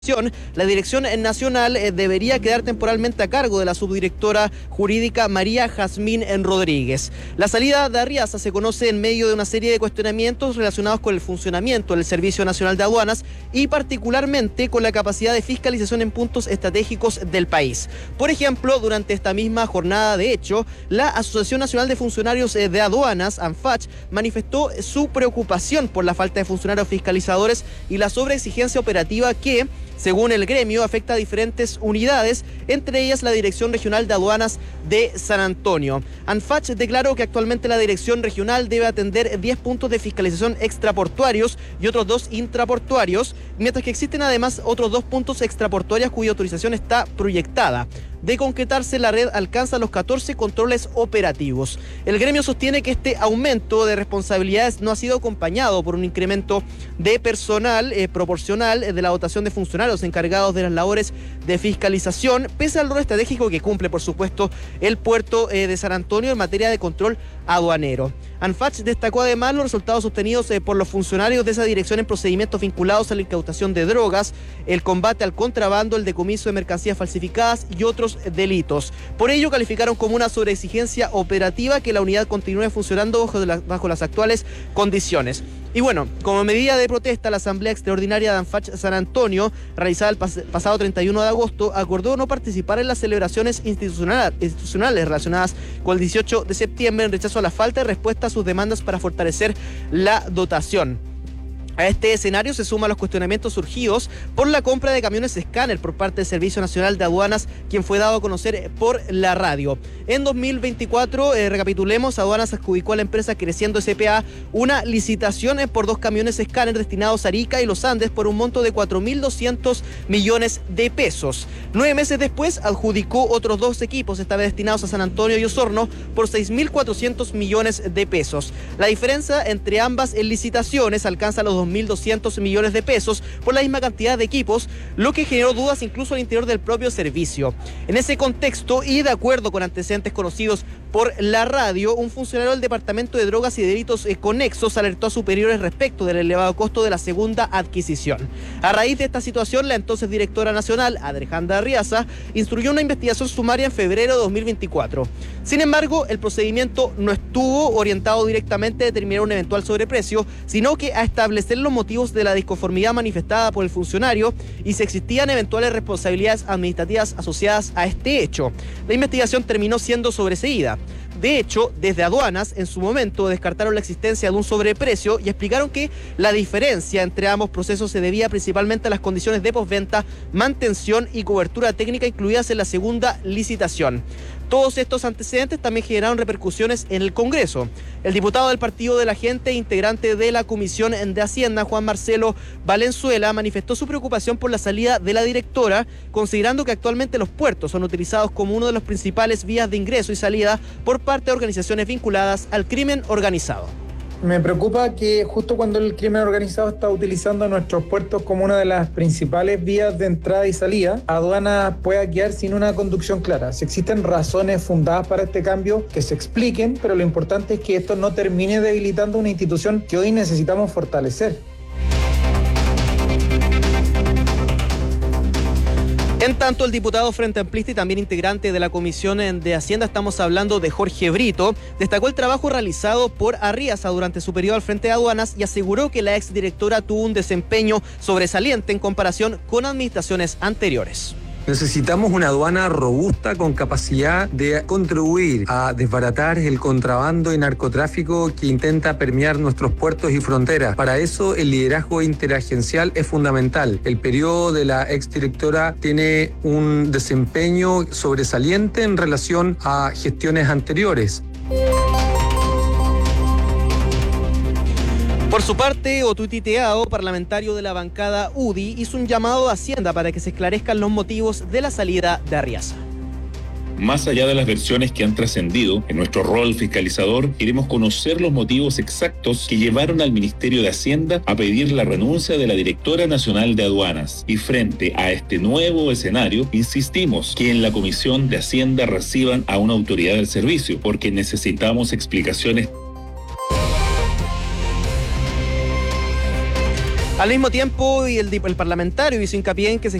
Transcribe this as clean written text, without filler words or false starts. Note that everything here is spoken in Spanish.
La Dirección Nacional debería quedar temporalmente a cargo de la subdirectora jurídica María Jazmín Rodríguez. La salida de Arriaza se conoce en medio de una serie de cuestionamientos relacionados con el funcionamiento del Servicio Nacional de Aduanas y particularmente con la capacidad de fiscalización en puntos estratégicos del país. Por ejemplo, durante esta misma jornada, de hecho, la Asociación Nacional de Funcionarios de Aduanas, ANFACH, manifestó su preocupación por la falta de funcionarios fiscalizadores y la sobreexigencia operativa que, según el gremio, afecta a diferentes unidades, entre ellas la Dirección Regional de Aduanas de San Antonio. ANFACH declaró que actualmente la Dirección Regional debe atender 10 puntos de fiscalización extraportuarios y otros 2 intraportuarios, mientras que existen además otros 2 puntos extraportuarios cuya autorización está proyectada. De concretarse, la red alcanza los 14 controles operativos. El gremio sostiene que este aumento de responsabilidades no ha sido acompañado por un incremento de personal proporcional de la dotación de funcionarios encargados de las labores de fiscalización, pese al rol estratégico que cumple, por supuesto, el puerto de San Antonio en materia de control aduanero. ANFACH destacó además los resultados obtenidos por los funcionarios de esa dirección en procedimientos vinculados a la incautación de drogas, el combate al contrabando, el decomiso de mercancías falsificadas y otros delitos. Por ello, calificaron como una sobreexigencia operativa que la unidad continúe funcionando bajo las actuales condiciones. Y bueno, como medida de protesta, la Asamblea Extraordinaria de ANFACH San Antonio, realizada el pasado 31 de agosto, acordó no participar en las celebraciones institucionales relacionadas con el 18 de septiembre en rechazo a la falta de respuesta a sus demandas para fortalecer la dotación. A este escenario se suman los cuestionamientos surgidos por la compra de camiones escáner por parte del Servicio Nacional de Aduanas, quien fue dado a conocer por la radio. En 2024, recapitulemos, Aduanas adjudicó a la empresa Creciendo S.p.A. una licitación por 2 camiones escáner destinados a Arica y Los Andes por un monto de 4.200 millones de pesos. 9 meses después, adjudicó otros 2 equipos, esta vez destinados a San Antonio y Osorno, por 6.400 millones de pesos. La diferencia entre ambas licitaciones alcanza los 2.200 millones de pesos por la misma cantidad de equipos, lo que generó dudas incluso al interior del propio servicio. En ese contexto, y de acuerdo con antecedentes conocidos por la radio, un funcionario del Departamento de Drogas y Delitos Conexos alertó a superiores respecto del elevado costo de la segunda adquisición. A raíz de esta situación, la entonces directora nacional, Alejandra Arriaza, instruyó una investigación sumaria en febrero de 2024. Sin embargo, el procedimiento no estuvo orientado directamente a determinar un eventual sobreprecio, sino que a establecer los motivos de la disconformidad manifestada por el funcionario y si existían eventuales responsabilidades administrativas asociadas a este hecho. La investigación terminó siendo sobreseída. De hecho, desde Aduanas, en su momento, descartaron la existencia de un sobreprecio y explicaron que la diferencia entre ambos procesos se debía principalmente a las condiciones de postventa, mantención y cobertura técnica incluidas en la segunda licitación. Todos estos antecedentes también generaron repercusiones en el Congreso. El diputado del Partido de la Gente, integrante de la Comisión de Hacienda, Juan Marcelo Valenzuela, manifestó su preocupación por la salida de la directora, considerando que actualmente los puertos son utilizados como uno de los principales vías de ingreso y salida por parte de organizaciones vinculadas al crimen organizado. Me preocupa que justo cuando el crimen organizado está utilizando nuestros puertos como una de las principales vías de entrada y salida, Aduanas pueda quedar sin una conducción clara. Si existen razones fundadas para este cambio, que se expliquen, pero lo importante es que esto no termine debilitando una institución que hoy necesitamos fortalecer. En tanto, el diputado Frente Amplista y también integrante de la Comisión de Hacienda, estamos hablando de Jorge Brito, destacó el trabajo realizado por Arriaza durante su periodo al frente de Aduanas y aseguró que la exdirectora tuvo un desempeño sobresaliente en comparación con administraciones anteriores. Necesitamos una aduana robusta con capacidad de contribuir a desbaratar el contrabando y narcotráfico que intenta permear nuestros puertos y fronteras. Para eso el liderazgo interagencial es fundamental. El periodo de la exdirectora tiene un desempeño sobresaliente en relación a gestiones anteriores. Por su parte, Otuiti Teao, parlamentario de la bancada UDI, hizo un llamado a Hacienda para que se esclarezcan los motivos de la salida de Arriaza. Más allá de las versiones que han trascendido, en nuestro rol fiscalizador queremos conocer los motivos exactos que llevaron al Ministerio de Hacienda a pedir la renuncia de la Directora Nacional de Aduanas. Y frente a este nuevo escenario, insistimos que en la Comisión de Hacienda reciban a una autoridad del servicio, porque necesitamos explicaciones. Al mismo tiempo, el parlamentario hizo hincapié en que se